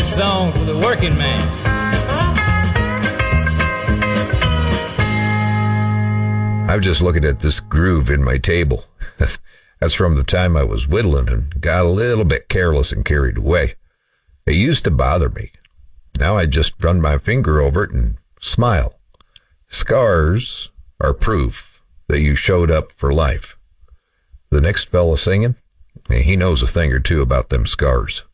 this song for the working man. I'm just looking at this groove in my table. That's from the time I was whittling and got a little bit careless and carried away. It used to bother me. Now I just run my finger over it and smile. Scars are proof that you showed up for life. The next fella singing, he knows a thing or two about them scars.